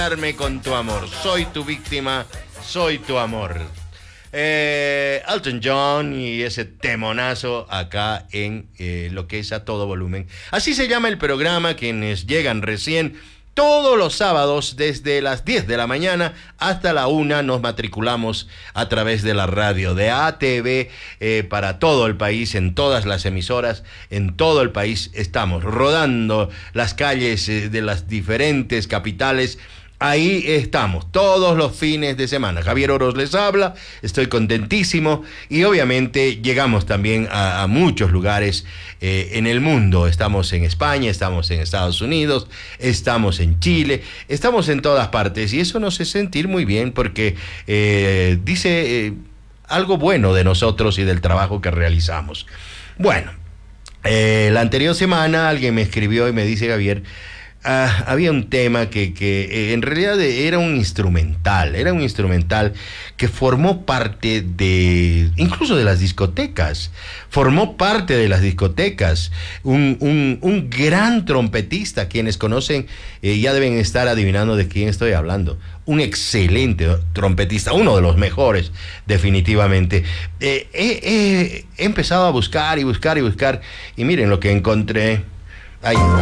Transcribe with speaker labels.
Speaker 1: Con tu amor, soy tu víctima, soy tu amor. Elton John y ese temonazo acá en lo que es A Todo Volumen. Así se llama el programa, quienes llegan recién. Todos los sábados, desde las 10 de la mañana hasta la 1, nos matriculamos a través de la radio de ATV para todo el país, en todas las emisoras, en todo el país. Estamos rodando las calles de las diferentes capitales. Ahí estamos, todos los fines de semana. Javier Oros les habla, estoy contentísimo y obviamente llegamos también a muchos lugares en el mundo. Estamos en España, estamos en Estados Unidos, estamos en Chile, estamos en todas partes y eso nos hace sentir muy bien porque dice algo bueno de nosotros y del trabajo que realizamos. Bueno, la anterior semana alguien me escribió y me dice, Javier, había un tema que en realidad era un instrumental que formó parte incluso de las discotecas, un gran trompetista. Quienes conocen ya deben estar adivinando de quién estoy hablando. Un excelente trompetista, uno de los mejores, definitivamente. He empezado a buscar y miren lo que encontré. Ay,